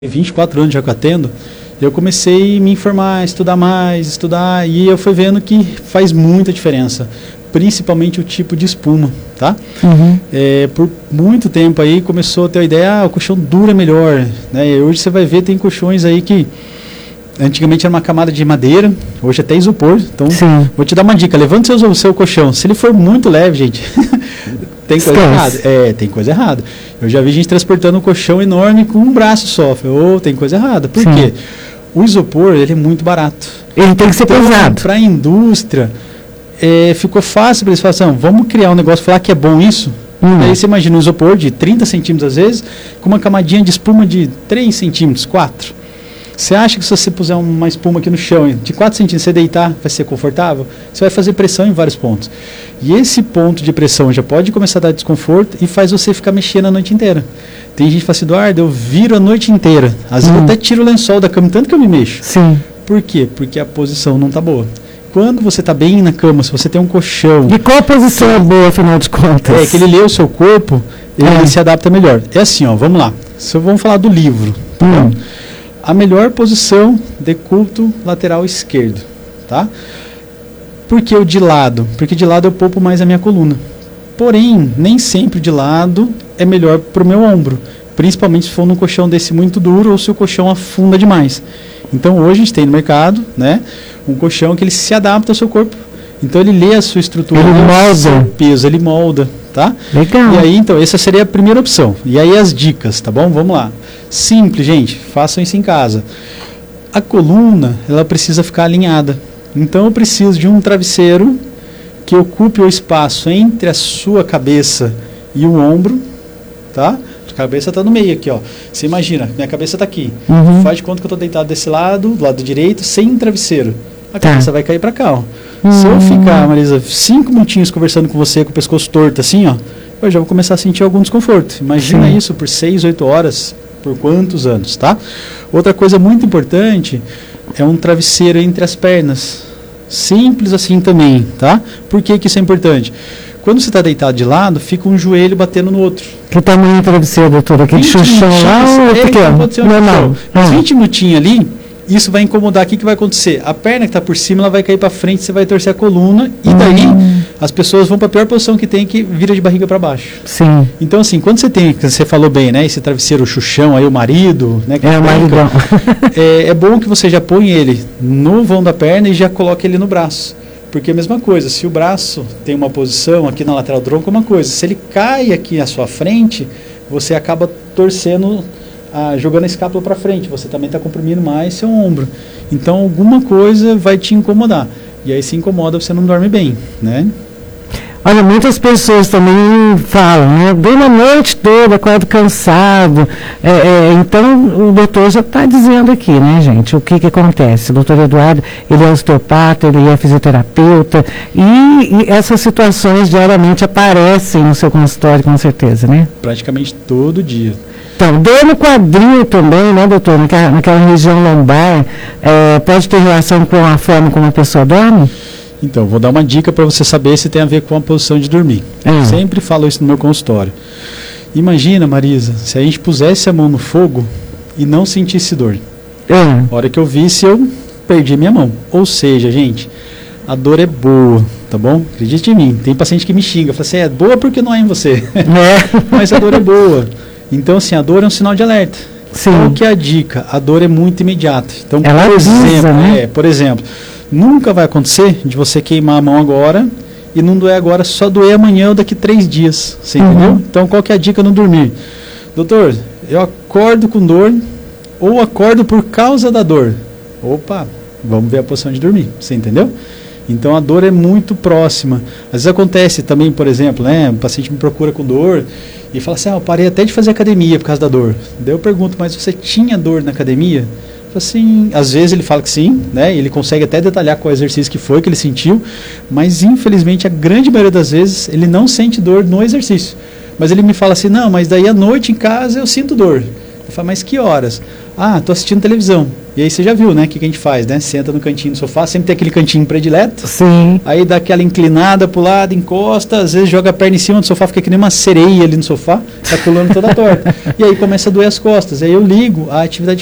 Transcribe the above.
24 anos já que eu atendo, eu comecei a me informar, estudar, e eu fui vendo que faz muita diferença, principalmente o tipo de espuma, tá? Por muito tempo aí começou a ter a ideia, o colchão dura melhor, né? E hoje você vai ver, tem colchões aí que antigamente era uma camada de madeira, hoje até isopor, então vou te dar uma dica, levante o seu colchão, se ele for muito leve, gente, tem coisa errada. Tem coisa errada. Eu já vi gente transportando um colchão enorme com um braço só. Tem coisa errada. Por quê? O isopor, ele é muito barato. Ele tem que ser pesado. Para a indústria, ficou fácil para eles falarem, vamos criar um negócio, falar que é bom isso. Aí você imagina um isopor de 30 centímetros às vezes, com uma camadinha de espuma de 3 centímetros, 4. Você acha que se você puser uma espuma aqui no chão, de 4 centímetros, você deitar, vai ser confortável? Você vai fazer pressão em vários pontos. E esse ponto de pressão já pode começar a dar desconforto e faz você ficar mexendo a noite inteira. Tem gente que fala assim, Eduardo, eu viro a noite inteira. Às vezes eu até tiro o lençol da cama, tanto que eu me mexo. Por quê? Porque a posição não está boa. Quando você está bem na cama, se você tem um colchão... E qual posição é boa, afinal de contas? Que ele lê o seu corpo, ele se adapta melhor. É assim, ó, vamos lá. Vamos falar do livro, tá bom? A melhor posição de culto lateral esquerdo, tá? Por que o de lado? Porque de lado eu poupo mais a minha coluna. Porém, nem sempre de lado é melhor para o meu ombro, principalmente se for num colchão desse muito duro ou se o colchão afunda demais. Então hoje a gente tem no mercado, né, um colchão que ele se adapta ao seu corpo. Então ele lê a sua estrutura, ele molda, o peso, ele molda, tá? Legal. E aí, então, essa seria a primeira opção. E aí as dicas, tá bom? Vamos lá. Simples, gente, façam isso em casa. A coluna, ela precisa ficar alinhada. Então eu preciso de um travesseiro que ocupe o espaço entre a sua cabeça e o ombro, tá? A cabeça está no meio aqui, ó. Você imagina, minha cabeça está aqui. Faz de conta que eu estou deitado desse lado, do lado direito, sem travesseiro. A cabeça vai cair para cá, ó. Se eu ficar, Marisa, 5 minutinhos conversando com você com o pescoço torto assim, ó, eu já vou começar a sentir algum desconforto. Imagina isso por 6, 8 horas, por quantos anos, tá? Outra coisa muito importante é um travesseiro entre as pernas. Simples assim também, tá? Por que isso é importante? Quando você está deitado de lado, fica um joelho batendo no outro. Que tamanho é travesseiro, doutora? Aquele chuchão lá ou pequeno? Pode ser um chuchão. Mas 20 minutinhos ali, isso vai incomodar. O que vai acontecer? A perna que está por cima, ela vai cair para frente, você vai torcer a coluna, e daí as pessoas vão para a pior posição que tem, que vira de barriga para baixo. Então, assim, quando você tem, você falou bem, né, esse travesseiro chuchão, aí o marido, né, o maridão. É bom que você já põe ele no vão da perna e já coloque ele no braço. Porque é a mesma coisa, se o braço tem uma posição aqui na lateral do tronco, é uma coisa. Se ele cai aqui à sua frente, você acaba torcendo, jogando a escápula para frente. Você também está comprimindo mais seu ombro. Então, alguma coisa vai te incomodar. E aí, se incomoda, você não dorme bem, né? Olha, muitas pessoas também falam, né? Durmo a noite toda, acordo cansado. Então, o doutor já está dizendo aqui, né, gente, o que acontece. O doutor Eduardo, ele é osteopata, ele é fisioterapeuta, e essas situações diariamente aparecem no seu consultório, com certeza, né? Praticamente todo dia. Então, dor no quadril também, né, doutor? Naquela região lombar, pode ter relação com a forma como a pessoa dorme? Então, vou dar uma dica para você saber se tem a ver com a posição de dormir. Sempre falo isso no meu consultório. Imagina, Marisa, se a gente pusesse a mão no fogo e não sentisse dor. A hora que eu visse, eu perdi minha mão. Ou seja, gente, a dor é boa, tá bom? Acredite em mim. Tem paciente que me xinga, fala assim, é boa porque não é em você. Mas a dor é boa. Então, assim, a dor é um sinal de alerta. Qual que é a dica? A dor é muito imediata. Então, por exemplo, nunca vai acontecer de você queimar a mão agora e não doer agora, só doer amanhã ou daqui 3 dias. Você entendeu? Então, qual que é a dica no dormir? Doutor, eu acordo com dor ou acordo por causa da dor. Opa, vamos ver a posição de dormir. Você entendeu? Então, a dor é muito próxima. Às vezes acontece também, por exemplo, né, um paciente me procura com dor e fala assim, eu parei até de fazer academia por causa da dor. Daí eu pergunto, mas você tinha dor na academia? Assim, às vezes ele fala que sim, né? Ele consegue até detalhar qual exercício que foi que ele sentiu, mas infelizmente a grande maioria das vezes ele não sente dor no exercício. Mas ele me fala assim, não, mas daí à noite em casa eu sinto dor. Eu falo, mas que horas? Ah, tô assistindo televisão. E aí você já viu, né, o que a gente faz, né? Senta no cantinho do sofá, sempre tem aquele cantinho predileto. Sim. Aí dá aquela inclinada pro lado, encosta, às vezes joga a perna em cima do sofá, fica que nem uma sereia ali no sofá, tá pulando toda torta. E aí começa a doer as costas. Aí eu ligo a atividade